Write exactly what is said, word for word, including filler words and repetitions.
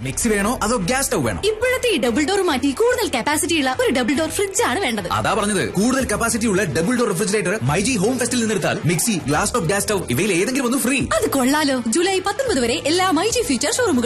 Mixie വേണോ അതോ gas stove വേണോ? ഇപ്പോഴത്തെ ഈ ഡബിൾ ഡോർ മാറ്റി കൂടുതൽ കപ്പാസിറ്റി ഉള്ള ഒരു ഡബിൾ ഡോർ ഫ്രിഡ്ജ് ആണ് വേണ്ടത്. അതാ പറഞ്ഞത്, കൂടുതൽ കപ്പാസിറ്റി ഉള്ള double door refrigerator myG home ഫെസ്റ്റിൽ നിന്നെടുത്താൽ mixie, glass top gas stove ഇവയിൽ ഏതെങ്കിലും ഒന്ന് ഫ്രീ. അത് കൊള്ളാലോ. ജൂലൈ പത്തൊൻപത് വരെ എല്ലാ മൈജി ഫ്യൂച്ചർ ഷോറൂമുകൾ